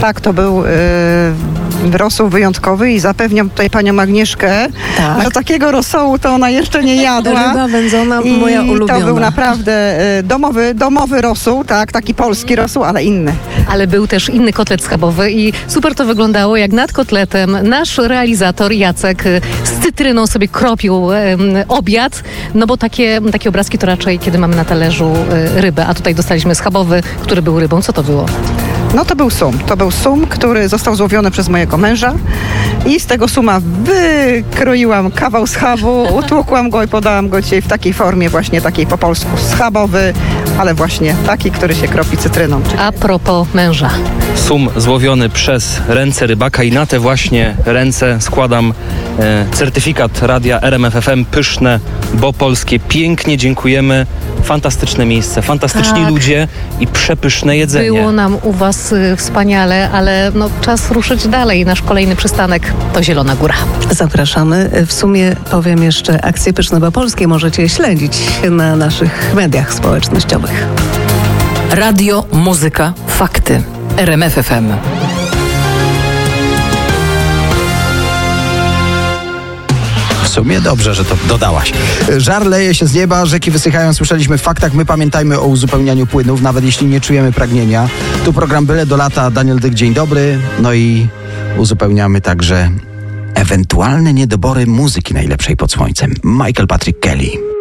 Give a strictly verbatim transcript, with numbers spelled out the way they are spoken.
Tak, to był y, rosół wyjątkowy i zapewniam tutaj panią Agnieszkę, Tak. że takiego rosołu to ona jeszcze nie jadła. Ryba wędzona, I moja ulubiona. to był naprawdę y, domowy, domowy rosół, tak, taki polski rosół, ale inny. Ale był też inny kotlet schabowy i super to wyglądało, jak nad kotletem nasz realizator Jacek y, z cytryną sobie kropił y, obiad, no bo takie, takie obrazki to raczej kiedy mamy na talerzu y, rybę, a tutaj dostaliśmy schabowy, który był rybą. Co to było? No to był sum. To był sum, który został złowiony przez mojego męża i z tego suma wykroiłam kawał schabu, utłukłam go i podałam go dzisiaj w takiej formie właśnie takiej po polsku schabowy, ale właśnie taki, który się kropi cytryną. A propos męża. Sum złowiony przez ręce rybaka i na te właśnie ręce składam e, certyfikat radia R M F F M. Pyszne, bo polskie. Pięknie dziękujemy. Fantastyczne miejsce, fantastyczni Tak. ludzie i przepyszne jedzenie. Było nam u was y, wspaniale, ale no, czas ruszyć dalej. Nasz kolejny przystanek to Zielona Góra. Zapraszamy. W sumie powiem jeszcze, akcje Pyszne bo polskie możecie śledzić na naszych mediach społecznościowych. Radio, muzyka, fakty. R M F F M. W sumie dobrze, że to dodałaś. Żar leje się z nieba, rzeki wysychają, słyszeliśmy w faktach. My pamiętajmy o uzupełnianiu płynów, nawet jeśli nie czujemy pragnienia. Tu program Byle do lata, Daniel Dyk, dzień dobry. No i uzupełniamy także ewentualne niedobory muzyki najlepszej pod słońcem. Michael Patrick Kelly.